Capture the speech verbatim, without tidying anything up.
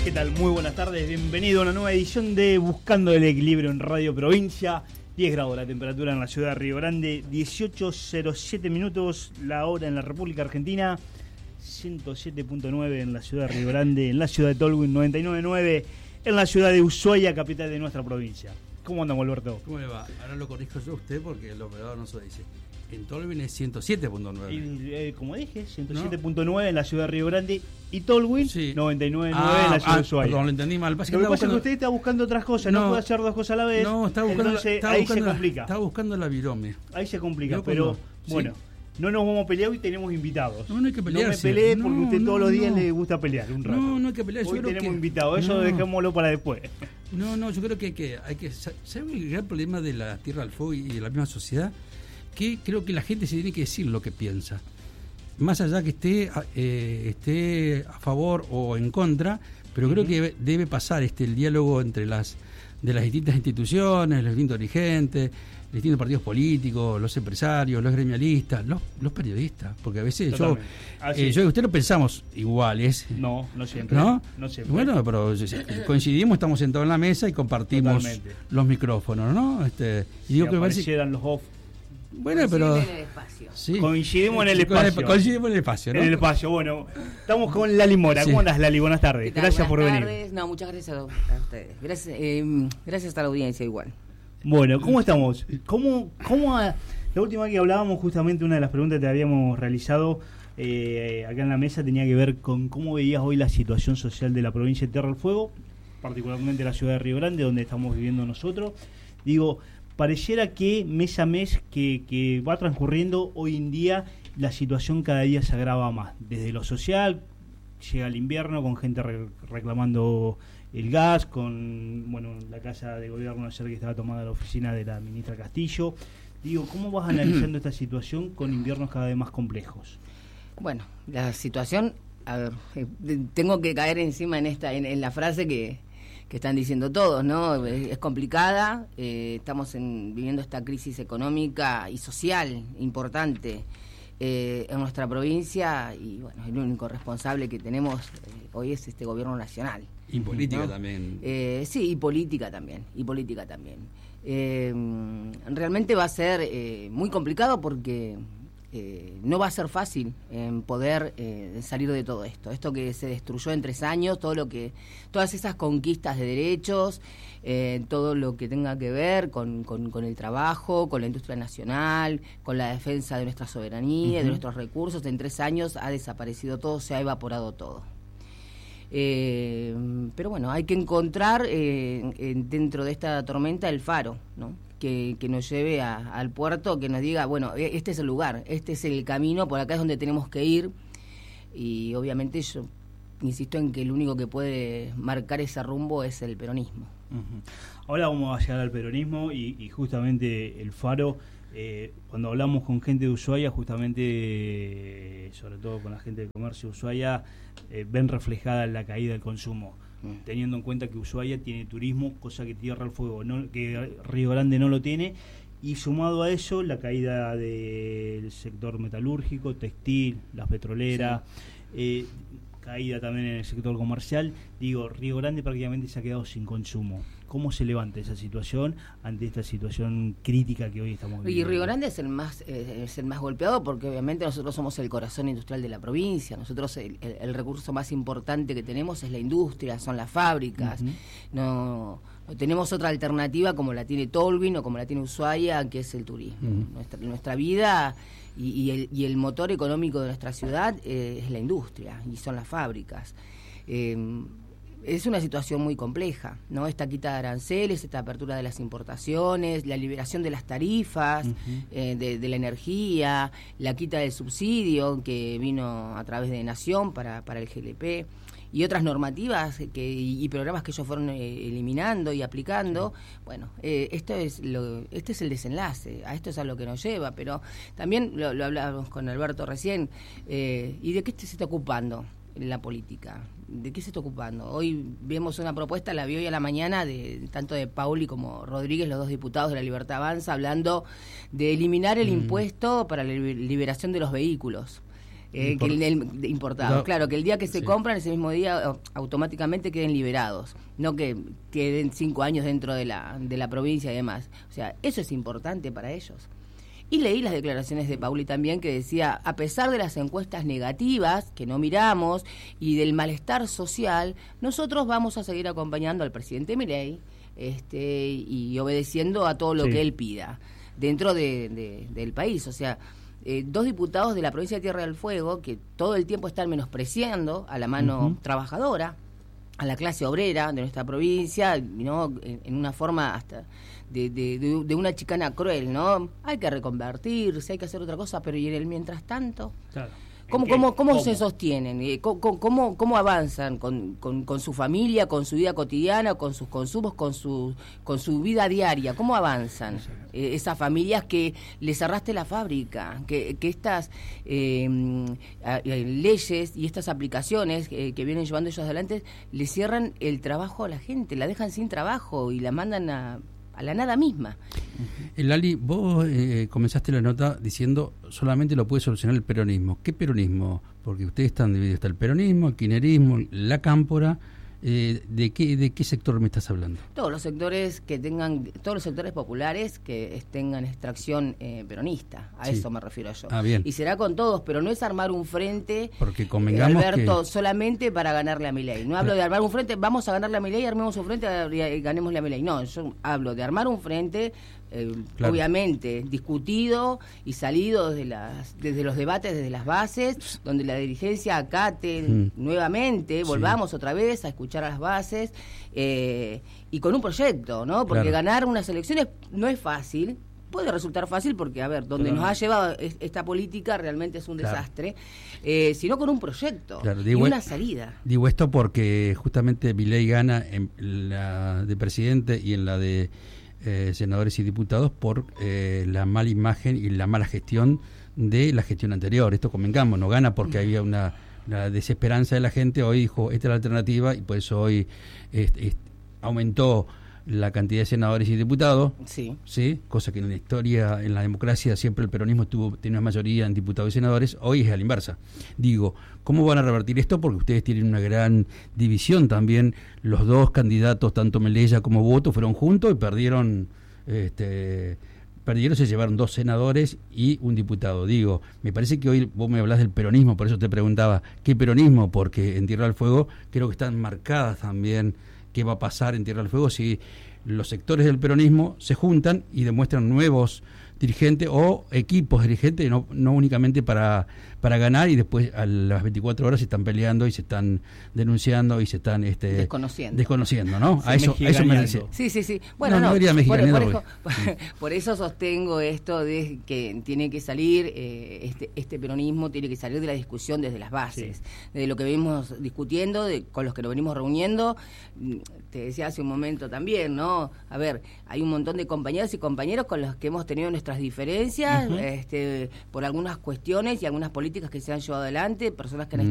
¿Qué tal? Muy buenas tardes, bienvenido a una nueva edición de Buscando el Equilibrio en Radio Provincia. diez grados la temperatura en la ciudad de Río Grande, dieciocho cero siete minutos la hora en la República Argentina, ciento siete punto nueve en la ciudad de Río Grande, en la ciudad de Tolwyn, noventa y nueve punto nueve en la ciudad de Ushuaia, capital de nuestra provincia. ¿Cómo andamos, Alberto? ¿Cómo le va? Ahora lo corrijo yo a usted porque el operador no se lo dice. En Tolwyn es ciento siete punto nueve. Y, eh, como dije, ciento siete punto nueve en la ciudad de Río Grande y Tolwyn, sí. noventa y nueve punto nueve ah, en la ciudad ah, de Ushuaia. Perdón, lo entendí mal. Pasa Lo que pasa buscando... es que usted está buscando otras cosas, no, no puede hacer dos cosas a la vez. No, está buscando, entonces está ahí buscando se complica. La, está buscando la virome. Ahí se complica, pero ¿sí? Bueno, no nos vamos a pelear y tenemos invitados. No, no hay que pelear. No me pelee porque no, usted no, todos los días no. le gusta pelear un rato. No, no hay que pelear. Yo Hoy creo tenemos que... invitados, eso no. dejémoslo para después. No, no, yo creo que hay que... Hay que ¿sabe el gran problema de la Tierra del Fuego y de la misma sociedad? Que creo que la gente se tiene que decir lo que piensa. Más allá que esté, eh, esté a favor o en contra, pero creo uh-huh. que debe pasar este el diálogo entre las de las distintas instituciones, los distintos dirigentes, los distintos partidos políticos, los empresarios, los gremialistas, los, los periodistas, porque a veces Totalmente. yo, eh, yo y usted no pensamos iguales. No, no siempre. ¿No? No siempre. Bueno, pero coincidimos, estamos sentados en la mesa y compartimos Totalmente. los micrófonos, ¿no? Este, y si digo que aparecieran los off. Bueno, pero en el espacio. Sí. Coincidimos en el espacio. Coincidimos en el espacio, ¿no? En el espacio, bueno. Estamos con Lali Mora. Sí. ¿Cómo andas, Lali? Buenas tardes. Gracias Buenas por tardes. venir. No, muchas gracias a, a ustedes. Gracias, eh, gracias a la audiencia igual. Bueno, ¿cómo estamos? ¿Cómo, cómo a, la última vez que hablábamos, justamente una de las preguntas que te habíamos realizado eh, acá en la mesa tenía que ver con cómo veías hoy la situación social de la provincia de Tierra del Fuego, particularmente la ciudad de Río Grande, donde estamos viviendo nosotros. Digo, pareciera que mes a mes que, que va transcurriendo hoy en día la situación cada día se agrava más. Desde lo social, llega el invierno con gente re, reclamando el gas, con bueno la casa de gobierno ayer que estaba tomada la oficina de la ministra Castillo. Digo, ¿cómo vas analizando esta situación con inviernos cada vez más complejos? Bueno, la situación, a ver, eh, tengo que caer encima en esta en, en la frase que... que están diciendo todos, ¿no? Es, es complicada, eh, estamos en, viviendo esta crisis económica y social importante eh, en nuestra provincia y bueno, el único responsable que tenemos eh, hoy es este gobierno nacional. Y política ¿no? también. Eh, sí, y política también, y política también. Eh, realmente va a ser eh, muy complicado porque... Eh, no va a ser fácil en eh, poder eh, salir de todo esto, esto que se destruyó en tres años, todo lo que, todas esas conquistas de derechos, eh, todo lo que tenga que ver con, con, con el trabajo, con la industria nacional, con la defensa de nuestra soberanía, uh-huh. de nuestros recursos, en tres años ha desaparecido todo, se ha evaporado todo. Eh, pero bueno, hay que encontrar eh, en, dentro de esta tormenta el faro, ¿no? Que, que nos lleve a, al puerto, que nos diga, bueno, este es el lugar, este es el camino, por acá es donde tenemos que ir. Y obviamente yo insisto en que el único que puede marcar ese rumbo es el peronismo. Uh-huh. Ahora vamos a llegar al peronismo y, y justamente el faro, eh, cuando hablamos con gente de Ushuaia, justamente, eh, sobre todo con la gente de comercio de Ushuaia, eh, ven reflejada la caída del consumo. Teniendo en cuenta que Ushuaia tiene turismo, cosa que Tierra del Fuego, no, que Río Grande no lo tiene, y sumado a eso la caída del sector metalúrgico, textil, las petroleras, sí. eh, caída también en el sector comercial. Digo, Río Grande prácticamente se ha quedado sin consumo. ¿Cómo se levanta esa situación ante esta situación crítica que hoy estamos viviendo? Y Río Grande es el más eh, es el más golpeado porque obviamente nosotros somos el corazón industrial de la provincia. Nosotros el, el, el recurso más importante que tenemos es la industria, son las fábricas. Uh-huh. No, no tenemos otra alternativa como la tiene Tolwyn o como la tiene Ushuaia, que es el turismo. Uh-huh. Nuestra, nuestra vida y, y, el, y el motor económico de nuestra ciudad eh, es la industria y son las fábricas. Eh, Es una situación muy compleja, ¿no? Esta quita de aranceles, esta apertura de las importaciones, la liberación de las tarifas, uh-huh. eh, de, de la energía, la quita del subsidio que vino a través de Nación para, para el G L P y otras normativas que, y, y programas que ellos fueron eh, eliminando y aplicando. Sí. Bueno, eh, esto es lo, este es el desenlace, a esto es a lo que nos lleva, pero también lo, lo hablábamos con Alberto recién, eh, ¿y de qué se está ocupando la política? ¿De qué se está ocupando? Hoy vemos una propuesta, la vi hoy a la mañana, de tanto de Pauli como Rodríguez, los dos diputados de la Libertad Avanza, hablando de eliminar el mm. impuesto para la liberación de los vehículos. Eh, Import- que el, el- de importados, No, claro, que el día que se sí. compran, ese mismo día o- automáticamente queden liberados, no que queden cinco años dentro de la, de la provincia y demás. O sea, eso es importante para ellos. Y leí las declaraciones de Pauli también, que decía, a pesar de las encuestas negativas que no miramos y del malestar social, nosotros vamos a seguir acompañando al presidente Milei este, y obedeciendo a todo lo Sí. que él pida dentro de, de- del país. O sea, eh, dos diputados de la provincia de Tierra del Fuego que todo el tiempo están menospreciando a la mano Ujú. trabajadora, a la clase obrera de nuestra provincia, ¿no? en, en una forma hasta de, de, de, de una chicana cruel, ¿no? Hay que reconvertirse, hay que hacer otra cosa, pero ¿y en el mientras tanto? Claro. ¿Cómo, ¿En qué? cómo, cómo ¿Cómo? se sostienen? Eh, ¿Cómo, cómo, cómo avanzan con, con, con su familia, con su vida cotidiana, con sus consumos, con su, con su vida diaria? ¿Cómo avanzan eh, esas familias que les cerraste la fábrica? Que, que estas eh, a- eh, leyes y estas aplicaciones eh, que vienen llevando ellos adelante le cierran el trabajo a la gente, la dejan sin trabajo y la mandan a, a la nada misma. El Lali, vos eh, comenzaste la nota diciendo solamente lo puede solucionar el peronismo. ¿Qué peronismo? Porque ustedes están divididos, está el peronismo, el kirchnerismo, la cámpora. Eh, ¿de qué de qué sector me estás hablando? Todos los sectores que tengan, todos los sectores populares que tengan extracción eh, peronista, a Sí. eso me refiero yo. Ah, bien. Y será con todos, pero no es armar un frente, Porque eh, convengamos Alberto, que... solamente para ganarle a Milei. No hablo de armar un frente, vamos a ganarle a Milei, armemos un frente y ganémosle a Milei. No, yo hablo de armar un frente, eh, Claro. obviamente discutido y salido desde, las, desde los debates, desde las bases, donde la dirigencia acate Mm. nuevamente, Sí. volvamos otra vez a escuchar a las bases eh, y con un proyecto, ¿no? Porque Claro. ganar unas elecciones no es fácil. Puede resultar fácil porque, a ver, donde Claro. nos ha llevado es- esta política realmente es un Claro. desastre, eh, sino con un proyecto Claro, y digo, una salida. Digo esto porque justamente Milei gana en la de presidente y en la de eh, senadores y diputados por eh, la mala imagen y la mala gestión de la gestión anterior. Esto convengamos, no gana porque había una la desesperanza de la gente. Hoy dijo, esta es la alternativa y por eso hoy este, este, aumentó la cantidad de senadores y diputados. Sí. Sí, cosa que en la historia, en la democracia, siempre el peronismo tuvo, tiene una mayoría en diputados y senadores. Hoy es a la inversa. Digo, ¿cómo van a revertir esto? Porque ustedes tienen una gran división también. Los dos candidatos, tanto Melella como Boto, fueron juntos y perdieron, este, perdieron, se llevaron dos senadores y un diputado. Digo, me parece que hoy vos me hablás del peronismo, por eso te preguntaba, ¿qué peronismo? Porque en Tierra del Fuego creo que están marcadas también qué va a pasar en Tierra del Fuego si los sectores del peronismo se juntan y demuestran nuevos dirigentes o equipos dirigentes, no, no únicamente para, para ganar y después a las veinticuatro horas se están peleando y se están denunciando y se están este, Desconociendo. desconociendo, ¿no? Sí, a eso, a eso me mexicaneando. dice. Sí, sí, sí. Bueno, No, no no, diría por, mexicaneado, por eso, porque- por eso sostengo esto de que tiene que salir, eh, este, este peronismo tiene que salir de la discusión desde las bases, de lo que venimos discutiendo, de, con los que nos venimos reuniendo. Mm, Te decía hace un momento también, ¿no? A ver, hay un montón de compañeras y compañeros con los que hemos tenido nuestras diferencias, Ujú. este, por algunas cuestiones y algunas políticas que se han llevado adelante, personas que han